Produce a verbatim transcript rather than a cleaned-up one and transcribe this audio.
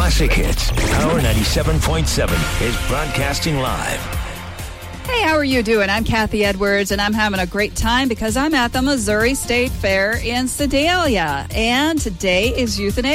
classic hits. Power ninety-seven point seven is broadcasting live. Hey, how are you doing? I'm Kathy Edwards, and I'm having a great time because I'm at the Missouri State Fair in Sedalia. And today is Euthanasia